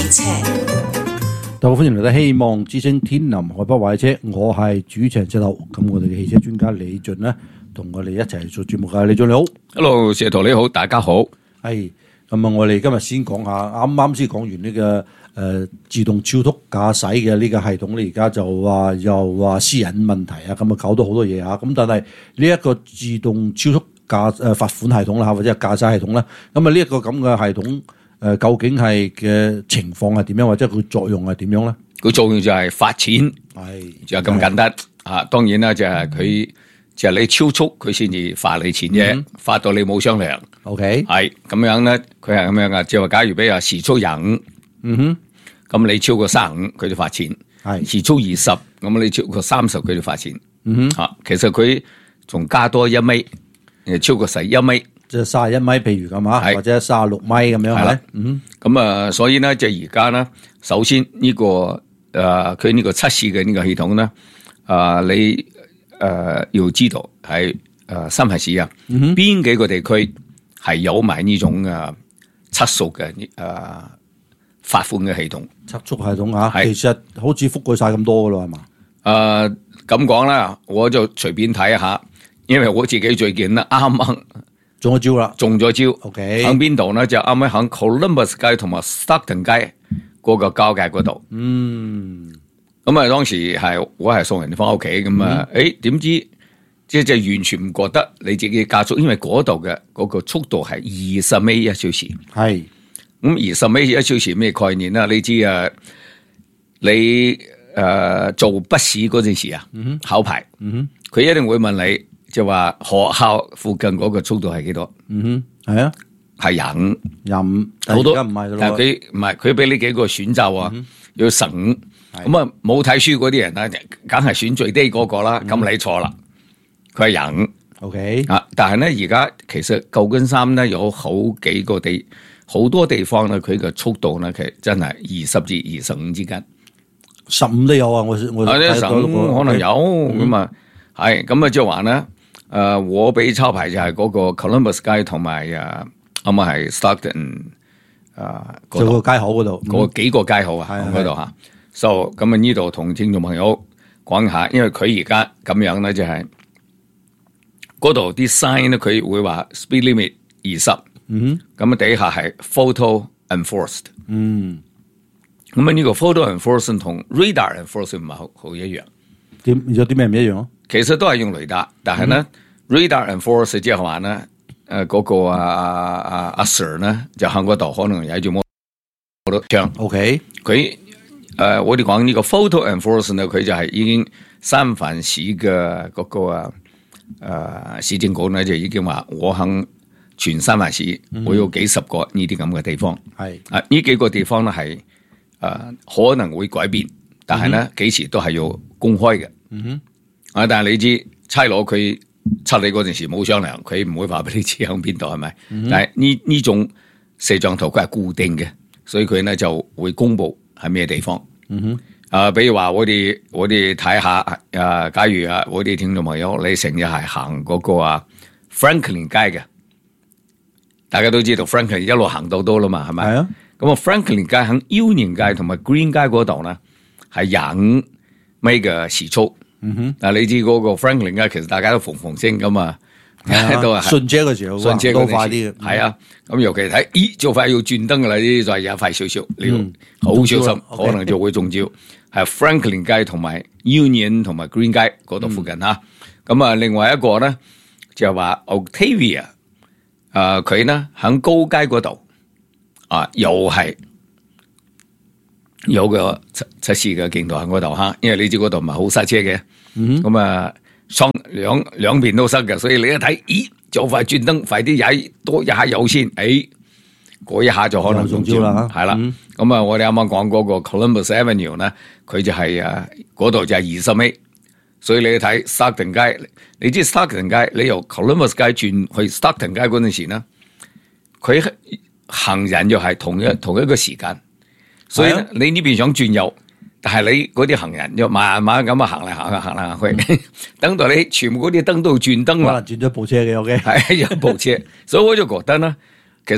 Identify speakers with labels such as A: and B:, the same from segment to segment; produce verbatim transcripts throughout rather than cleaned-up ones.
A: 車。
B: 大家歡迎嚟到希望之聲天林海北壞車，我係主持人隻路。咁我哋嘅汽車專家李俊呢，同我哋一齊做節目嘅。李俊你好
C: ，Hello， 石頭你好，大家好。
B: 係咁啊！我哋今日先講下，啱啱先講完呢、這個誒、呃、自動超速駕駛嘅呢個系統咧，而家就話又話私隱問題啊，咁啊搞到好多嘢嚇。咁但係呢一個自動超速駕誒罰款系統啦，或者係駕駛系統啦，咁啊呢一個咁嘅系統。誒、呃，究竟係嘅情況係點樣，或者佢作用係點樣咧？
C: 佢作用就係罰錢，
B: 係
C: 就咁簡單啊！當然啦，就係佢就係你超速，佢先至罰你錢啫，罰、嗯、到你冇商量。
B: OK，
C: 係咁樣咧，佢係咁樣噶。即係話，假如比如話時速廿五，嗯哼，咁你超過三十五，佢就罰錢。係時速二十，咁你超過三十，佢就罰錢。嗯哼，啊，其實佢仲加多一米，誒，超過十一米。
B: 即係三十一米，譬如咁啊，或者三十六米咁樣係咪？嗯，
C: 咁啊，所以咧，即係而家咧，首先呢、這個誒，佢、呃、呢個測試嘅呢個系統咧，啊、呃，你誒、呃、要知道係誒新北市啊，邊、嗯、幾個地區係有埋呢種嘅測速嘅誒罰款嘅系統，
B: 測速系統啊，其實好似覆蓋晒咁多噶咯，係嘛？
C: 誒咁講啦，我就隨便睇下，因為我自己最近咧啱啱。
B: 中咗招啦，
C: 中咗招。
B: OK，
C: 喺邊度咧？就啱啱喺 Columbus 街同埋 Stockton 街嗰個交界嗰度。嗯，咁啊，當時係我係送人哋翻屋企咁啊，誒，點知即係就完全唔覺得你自己加速，因為嗰度嘅嗰個速度係二十米一小時。係，咁二十米一小時咩概念啦？你知啊，你誒、呃、做筆試嗰陣時啊，嗯、考牌，佢、嗯、一定會問你。就話學校附近嗰個速度係幾多？
B: 嗯哼，係啊，
C: 係廿五，
B: 廿五，
C: 好多
B: 唔係
C: 但係佢唔係，佢俾你幾個選擇啊，嗯、要十五，咁啊冇睇書嗰啲人咧，梗係選最低嗰個啦。咁、嗯、你錯啦，佢係廿五。OK，啊，但係咧而家其實舊金山咧有好幾個地，好多地方咧佢嘅速度咧其實真係二十至二十五之間，
B: 十五都有啊！我我
C: 十五可能有咁啊，係咁啊，即係話咧。誒、呃，我俾抄牌就係嗰個 Columbus 街同埋誒，啱啱係 Stockton 誒，
B: 嗰個街口嗰度，
C: 嗰、嗯、幾個街口啊，嗰度吓。So 咁啊，呢度同聽眾朋友講下，因為佢而家咁樣咧，就係嗰度啲 sign 咧，佢會話 speed limit 二十，嗯，咁啊底下係 photo enforced，嗯，咁啊呢個 photo enforced 同 radar enforced 唔係好好一樣，
B: 點有啲咩唔一樣啊？
C: 其實都係用雷達，但係咧、嗯、radar enforce 即係話咧，誒、呃、嗰、那個啊啊阿 Sir 咧就喺嗰度可能有住摩托槍。OK，佢誒、呃、我哋講呢個 photo enforce 咧，佢就係已經三藩市嘅嗰個啊誒、呃、市政局咧就已經話我喺全三藩市會有幾十個呢啲咁嘅地方。係、嗯、啊，呢幾個地方咧係誒可能會改變，但係咧幾時都係要公開嘅。嗯哼。啊！但係你知差佬佢測你嗰陣時冇商量，佢唔會話俾你知喺邊度係咪？但係呢呢種攝像頭佢係固定嘅，所以佢咧就會公布係咩地方。嗯哼，啊，比如話我哋我哋睇下啊，假如啊，我哋聽眾朋友你成日係行嗰個啊 Franklin 街嘅，大家都知道 Franklin 一路行到多啦嘛，係咪？係啊。咁啊 Franklin 街喺 Union 街同埋 Green 街嗰度咧係廿五米嘅時速。嗯哼，嗱，你知嗰個 Franklin 啊，其實大家都逢逢聲噶嘛，都係順車嘅時候，順車都快啲嘅，係啊。咁尤其睇，咦，就快要轉燈噶啦，呢啲就係有快少少，你要好小心，可能就會中招。係 Franklin 街同埋 Union 同埋 Green 街嗰度附近吓。咁啊，另外一個咧就係話 Octavia，誒，佢咧喺高街嗰度啊，又係。有個測測試嘅鏡頭喺嗰度吓，因為你知嗰度唔係好塞車嘅，咁、嗯、啊雙兩兩邊都塞嘅，所以你一睇，咦，就快轉燈，快啲踩多一下油先，誒、哎，嗰一下就可能中招啦，係啦，咁、嗯、啊，我哋啱啱講嗰個 Columbus Avenue 咧，佢就係啊嗰度就係二十米，所以你睇 Stockton 街，你知 Stockton 街，你由 Columbus 街轉去 Stockton 街嗰陣時咧，佢行人又係同一、嗯、同一個時間。所以你呢邊想轉右，但係你嗰啲行人又慢慢咁啊行嚟行去行嚟行去，等到你全部嗰啲燈都轉燈啦，
B: 可能轉咗部車嘅，OK，
C: 係有部車，所以我就覺得咧，其實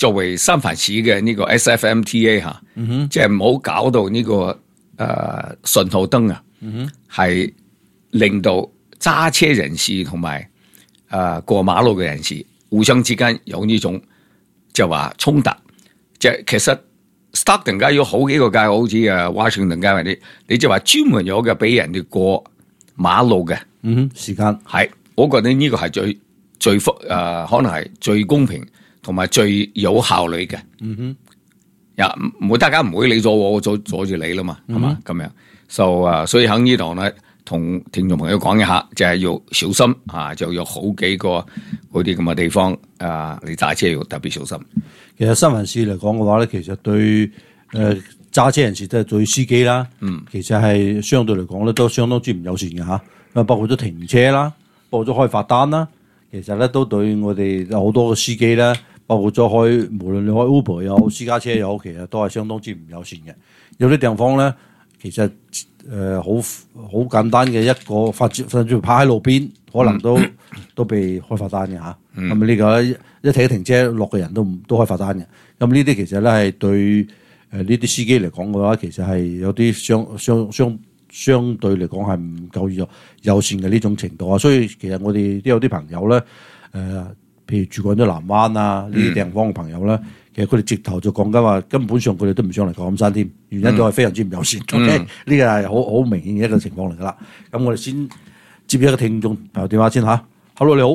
C: 作為三藩市嘅呢個 S F M T A 嚇，嗯、即係唔好搞到呢、這個誒、呃、信號燈啊，係、嗯、令到揸車人士同埋誒過馬路嘅人士互相之間有呢種就話衝突。即係其實 Stockton 街有好幾個街，好似啊 Washington 街嗰啲，你就話專門有嘅俾人哋過馬路嘅，
B: 嗯哼，時間
C: 係，我覺得呢個係最最誒、呃，可能係最公平同埋最有效率嘅。嗯哼，呀，唔會大家唔會理咗我，我阻阻住你啦嘛，係嘛咁樣。So 啊，所以喺呢度咧，同聽眾朋友講一下，就係、是、要小心啊，就有好幾個嗰啲咁嘅地方啊，你揸車要特別小心。
B: 其實三藩市嚟講嘅話咧，其實對誒揸車人士即係對司機啦，嗯，其實係相對嚟講咧都相當之唔友善嘅嚇。咁包括咗停車啦，包括咗開罰單啦，其實咧都對我哋有好多嘅司機咧，包括咗開無論你開 Uber 又好私家車又好，其實都係相當之唔友善嘅。有啲地方咧，其實誒好好簡單嘅一個發甚至泊喺路邊，可能都、嗯、都被開罰單嘅嚇。咁啊呢個咧一睇停車落嘅人都唔都開罰單嘅。咁呢啲其實咧係對誒呢啲司機嚟講嘅話，其實係有啲相相相相對嚟講係唔夠友友善嘅呢種程度啊。所以其實我哋都有啲朋友咧，誒、呃、譬如住過咗南灣啊呢啲地方嘅朋友咧。嗯其實佢哋直頭就講緊話，根本上佢哋都唔想嚟舊金山添，原因就係非常之唔友善。OK，呢個係好好明顯嘅一個情況嚟噶啦。咁我哋先接一個聽眾朋友電話先吓。Hello， 你好。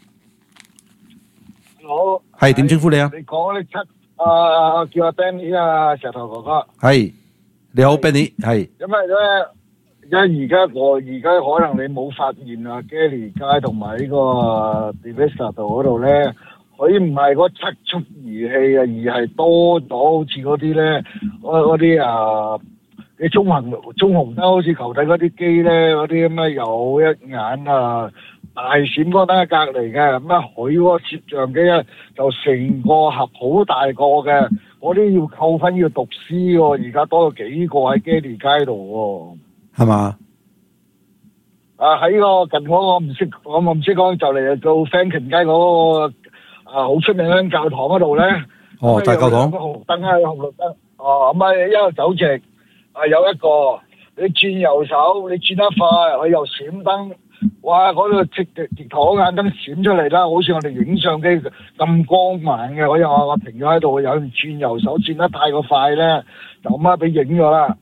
A: 好。
B: 係點稱呼你啊？
A: 你講你七啊，叫阿 Benny 啊，石頭哥哥。
B: 係，你好 Benny，係。
A: 因為咧，因為而家我而家可能你冇發現啊 Gary 街同埋呢個 Devista 道嗰度咧。佢唔係嗰七速儀器啊，而係多咗好似嗰啲咧，嗰啲啊，你中紅中紅燈好似球體嗰啲機咧，嗰啲咩有一眼啊，大閃光燈喺隔離嘅，咁啊佢嗰個攝像機咧就成個盒好大個嘅，嗰啲要扣分要讀 C 喎，而家多咗幾個喺 Gary 街度喎，
B: 係嘛？
A: 啊喺個近嗰個我唔識，我我唔識講就嚟到 Franklin 街嗰個。啊，好出名嗰間教堂嗰度咧，
B: 哦，大教堂，
A: 紅燈啊，紅綠燈，哦，咁啊一路走直，啊有一個，你轉右手，你轉得快，佢又閃燈，哇，嗰度直直直頭眼燈閃出嚟啦，好似我哋影相機咁光猛嘅，我又話我停咗喺度，有人轉右手轉得太過快咧，就咁啊俾影咗啦。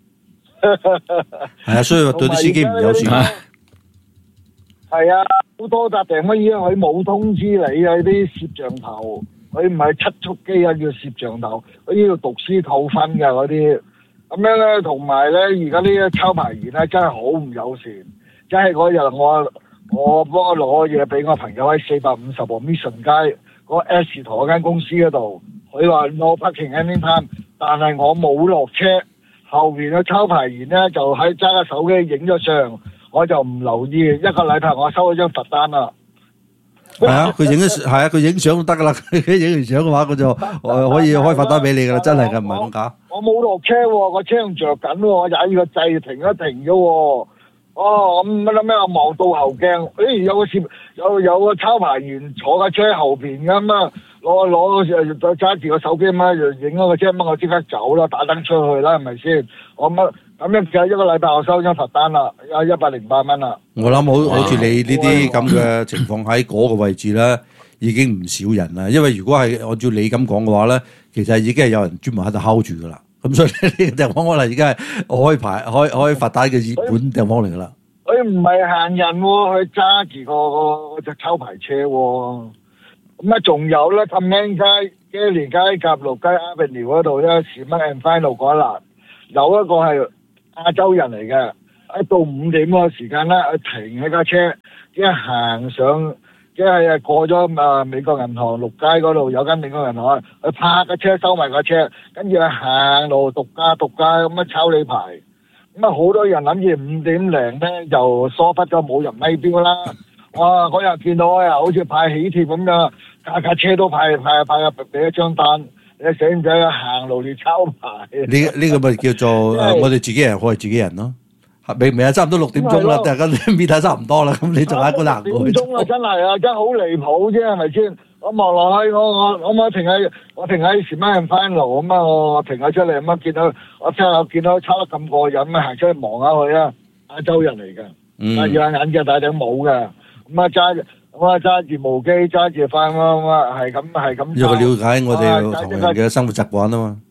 B: 係啊，所以對啲司機唔友善啊。
A: 係啊，好多笪地方已經佢冇通知你啊！啲攝像頭，佢唔係七速機啊，叫攝像頭，佢要讀書扣分嘅嗰啲。咁樣咧，同埋咧，而家呢啲抄牌員咧真係好唔友善。即係嗰日我我幫我攞嘢俾我朋友喺四百五十號 Mission 街嗰個 S 台嗰間公司嗰度，佢話 no parking anytime，但係我冇落車，後邊嘅抄牌員咧就喺揸架手機影咗相。我就唔留意，一個禮拜我收咗張罰單啦。
B: 係啊，佢影咗係啊，佢影相都得噶啦。佢影完相嘅話，佢就可以開罰單俾你噶啦，真係噶，唔係咁假。
A: 我冇落車喎，個車仲着緊喎，我踩個掣停一停咗喎。哦，咁乜咩？我望到後鏡，誒有個攝有有個抄牌員坐架車後邊咁啊，攞攞再揸住個手機咁就影咗個車，乜我即刻走啦，打燈出去啦，係咪先？我乜？咁樣就一個禮拜我收張罰單啦，有一百零八蚊啦。
B: 我諗好好似你呢啲咁嘅情況喺嗰個位置咧，已經唔少人啦。因為如果係按照你咁講嘅話咧，其實已經係有人專門喺度睺住噶啦。咁所以呢個地方可能而家係開牌開開罰單嘅熱門地方嚟噶啦。
A: 佢唔係限人喎，佢揸住個個隻抄牌車喎。咁啊，仲有咧，氹興街、基連街、甲路街、Avenue 嗰度咧，士乜 and final 嗰一欄有一個係亞洲人嚟嘅，喺到五點嗰個時間咧，佢停喺架車，即係行上，即係過咗啊美國銀行六街嗰度有間美國銀行，佢泊架車收埋架車，跟住佢行路獨家獨家咁樣抄你牌，咁啊好多人諗住五點零咧就疏忽咗冇人咪標啦，哇！嗰日見到啊，好似派喜帖咁樣，架架車都派派派俾一張單。你使唔使行路嚟抄牌？
B: 呢呢個咪叫做誒，我哋自己人害自己人咯。 明明係差唔多六點鐘啦，大家面睇差唔多啦，咁你仲喺嗰度行過去？
A: 六點鐘啊，真係啊，真係好離譜啫，係咪先？我望落去，我我我我停喺我停喺前面翻路咁啊，我停咗出嚟咁啊，見到我真係見到抄得咁過癮啊，行出去望下佢啊，亞洲人嚟嘅，戴住眼鏡戴頂帽嘅，咁啊揸咁啊揸住毛機揸住塊咁啊，係咁係咁。
B: 因為了解我哋唐人嘅生活習慣啊嘛。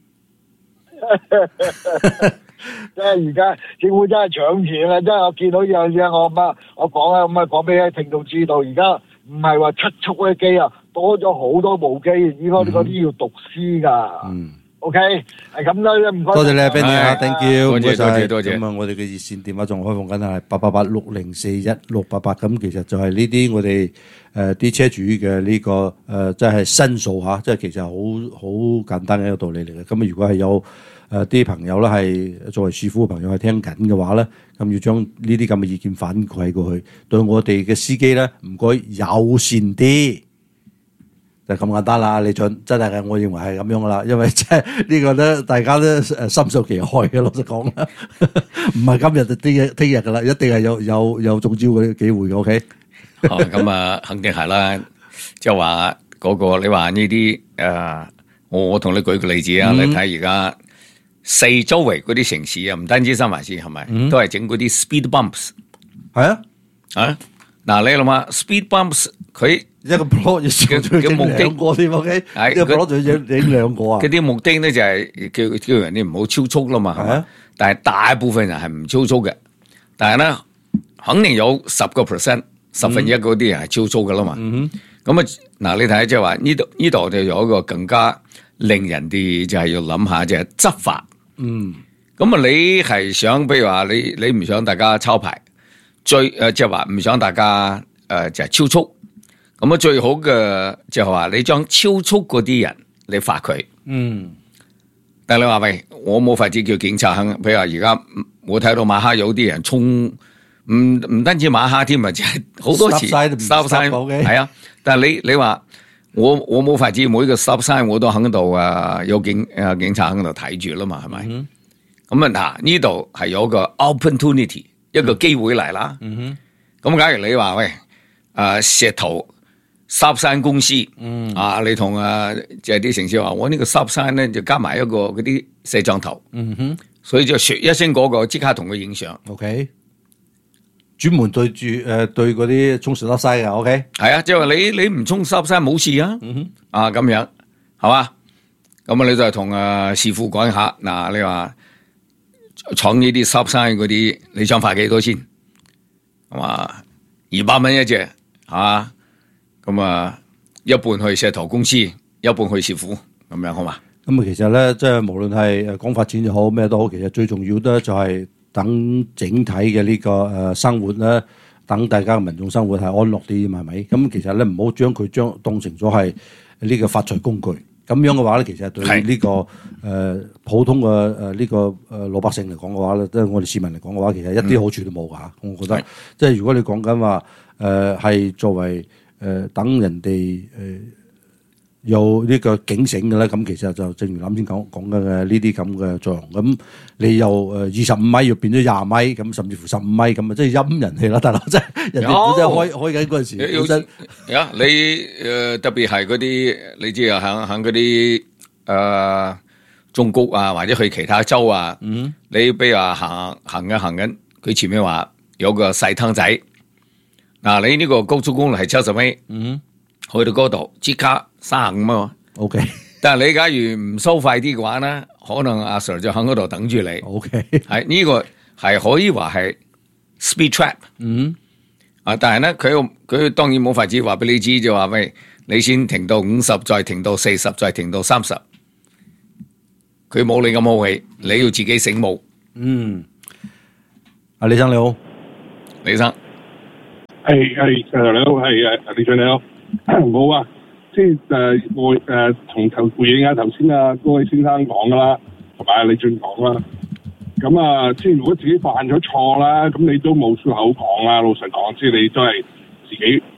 A: 即係而家政府真係搶錢啦！真係我見到有嘢，我媽我講啊，咁啊講俾啲聽眾知道，而家唔係話七速嗰啲機啊，多咗好多部機，依家嗰啲要讀書噶。嗯 ，OK， 係咁啦，唔該。
B: 多謝你啊 Benny 啊 ，thank you，
C: 多謝多謝多
B: 謝。咁啊，我哋嘅熱線電話仲開放緊係八八八六零四一六八八，咁其實就係呢啲我哋誒啲車主嘅呢個誒，即係申訴嚇，即係其實好好簡單嘅一個道理嚟嘅。咁啊，如果係有誒啲朋友咧係作為市府嘅朋友係聽緊嘅話咧，咁要將呢啲咁嘅意見反饋過去，對我哋嘅司機咧唔該友善啲，就咁簡單啦。李俊真係嘅，我認為係咁樣噶啦，因為即係呢個咧大家都誒深受其害嘅，老實講啦，唔係今日就聽日聽日噶啦，一定係有有有中招嘅機會嘅。OK，
C: 哦咁啊，肯定係啦，即係話嗰個你話呢啲誒，我我同你舉個例子啊，嗯、你睇而家。四周圍嗰啲城市啊，唔單止三藩市係咪，嗯、都係整嗰啲 speed bumps。係啊，啊，嗱你諗下 speed bumps， 佢
B: 一個 plot 要整兩個添 ，OK， 一個 plot 就要整兩個啊。
C: 嗰啲目的咧就係叫叫人哋唔好超速啦嘛，係咪？但係大部分人係唔超速嘅，但係咧肯定有十個 percent， 十分一嗰啲人係超速噶啦嘛。咁、嗯、啊，嗱你睇下即係話呢度呢度就有一個更加令人哋就係要諗下就係執法。嗯，咁啊，你係想，譬如話你你唔想大家抄牌，最誒即係話唔想大家誒、呃、就係、是、超速，咁啊最好嘅就係話你將超速嗰啲人你罰佢。嗯，但係你話喂，我冇法子叫警察肯，譬如話而家我睇到馬哈有啲人衝，唔唔單止馬哈添啊，就係好多次 stop sign 係啊，但係你你話。我我冇法子，每個 stop sign 我都喺度啊，有警啊警察喺度睇住啦嘛，係咪？咁啊嗱，呢度係有個 opportunity， 一個機會嚟啦。咁、嗯、假如你話喂，啊石頭 stop sign 公司，嗯、啊你同啊即係啲城市話，我呢個 stop sign 咧就加埋一個嗰啲攝像頭，嗯、哼所以就説一聲嗰、那個即刻同佢影相。
B: OK。專門對住誒、呃、對嗰啲衝 stop sign 嘅 ，OK，
C: 係啊，即係話你你唔衝 stop sign 冇事啊，嗯、哼啊咁樣係嘛？咁啊你就係同啊師傅講下，嗱你話闖呢啲 stop sign 嗰啲，你想罰幾多先？係嘛？二百蚊一隻，係嘛？咁啊一半去石頭公司，一半去師傅，咁樣好嘛？
B: 咁啊其實咧，即係無論係誒講發展又好咩都好，其實最重要咧就係。等整體嘅呢個誒生活咧，等大家嘅民眾生活係安樂啲嘛，係咪？咁其實咧唔好將佢將當成咗係呢個發財工具，咁樣嘅話咧，其實對呢、這個誒、呃、普通嘅誒呢個誒老百姓嚟講嘅話咧，即係我哋市民嚟講嘅話，其實一啲好處都冇㗎嚇。嗯、我覺得，即係如果你講緊話誒係作為誒、呃、等人哋誒。呃有呢個警醒嘅咧，咁其實就正如啱先講講嘅呢啲咁嘅作用。咁你由誒二十五米又變咗廿米，咁甚至乎十五米咁啊，即係陰人氣啦，大佬真係人哋本身開開緊嗰陣時，本身
C: 啊你誒特別係嗰啲你知啊，響響嗰啲誒中谷啊，或者去其他州啊，嗯、你比如話行行緊行緊，佢前面話有個細坑仔，嗱、啊、你呢個高速公路係七十米。嗯去到嗰度即刻三十五啊
B: ，OK。
C: 但係你假如唔收快啲嘅話咧，可能阿 Sir 就喺嗰度等住你。
B: OK，
C: 係呢、這個係可以話係 speed trap。嗯，啊，但係咧佢佢當然冇法子話俾你知，就話喂，你先停到五十，再停到四十，再停到三十。佢冇你咁好氣，你要自己醒目。
B: 嗯，阿李生你好，
C: 李生，
D: 係係誒你好，係誒李俊你好。冇啊，即係誒我誒從頭回應下頭先啊嗰位先生講噶啦，同埋阿李俊講啦。咁啊，即係如果自己犯咗錯啦，咁你都冇出口講啦。老實講，即係你都係